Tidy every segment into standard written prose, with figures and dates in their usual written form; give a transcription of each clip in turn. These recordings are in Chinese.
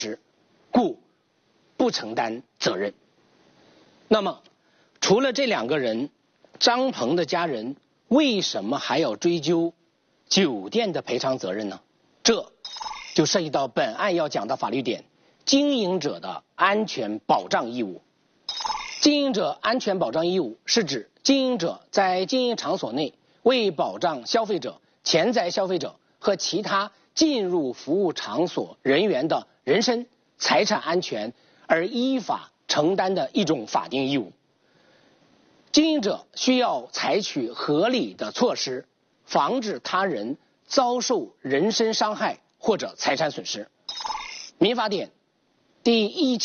故不承担责任。那么，除了这两个人，张鹏的家人为什么还要追究酒店的赔偿责任呢？这就涉及到本案要讲的法律点：经营者的安全保障义务。经营者安全保障义务是指经营者在经营场所内为保障消费者、潜在消费者和其他进入服务场所人员的人身、财产安全而依法承担的一种法定义务。经营者需要采取合理的措施，防止他人遭受人身伤害或者财产损失。民法典第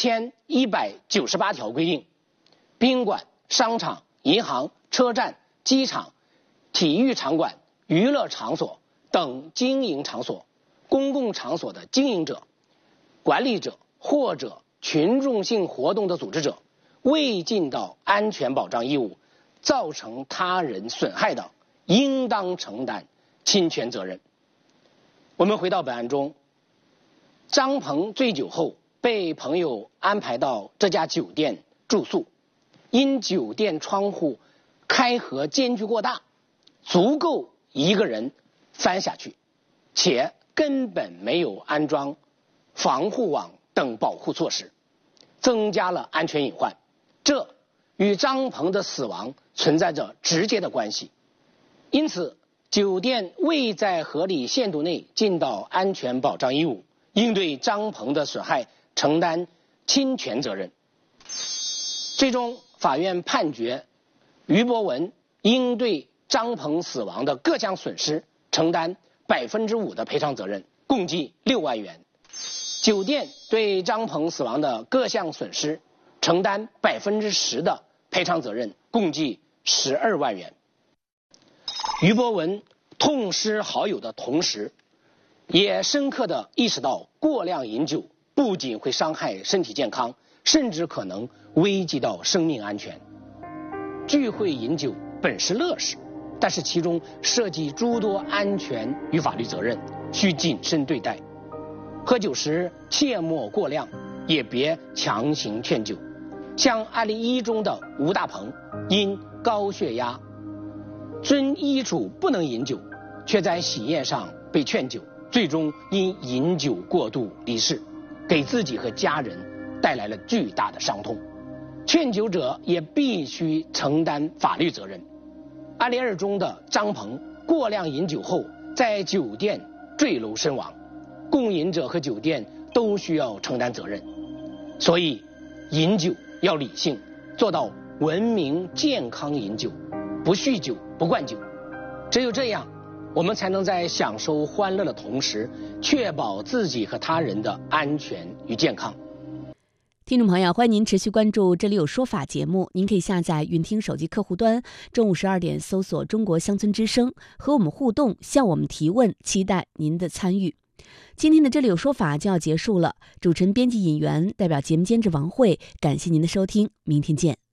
1198条规定，宾馆、商场、银行、车站、机场、体育场馆、娱乐场所等经营场所、公共场所的经营者、管理者或者群众性活动的组织者，未尽到安全保障义务，造成他人损害的，应当承担侵权责任。我们回到本案中，张鹏醉酒后被朋友安排到这家酒店住宿，因酒店窗户开合间距过大，足够一个人翻下去，且根本没有安装防护网等保护措施，增加了安全隐患，这与张鹏的死亡存在着直接的关系。因此，酒店未在合理限度内尽到安全保障义务，应对张鹏的损害承担侵权责任。最终，法院判决于博文应对张鹏死亡的各项损失承担5%的赔偿责任，共计6万元。酒店对张鹏死亡的各项损失承担10%的赔偿责任，共计12万元。于博文痛失好友的同时，也深刻地意识到过量饮酒不仅会伤害身体健康，甚至可能危及到生命安全。聚会饮酒本是乐事，但是其中涉及诸多安全与法律责任，需谨慎对待。喝酒时切莫过量，也别强行劝酒。像案例1中的吴大鹏，因高血压遵医嘱不能饮酒，却在喜宴上被劝酒，最终因饮酒过度离世，给自己和家人带来了巨大的伤痛。劝酒者也必须承担法律责任。案例2中的张鹏过量饮酒后在酒店坠楼身亡，共饮者和酒店都需要承担责任。所以饮酒要理性，做到文明健康饮酒，不酗酒不灌酒。只有这样，我们才能在享受欢乐的同时，确保自己和他人的安全与健康。 听众朋友，欢迎您持续关注《这里有说法》节目。您可以下载云听手机客户端，中午12点搜索中国乡村之声，和我们互动，向我们提问，期待您的参与。今天的《这里有说法》就要结束了，主持人、编辑、尹媛代表节目监制王慧，感谢您的收听，明天见。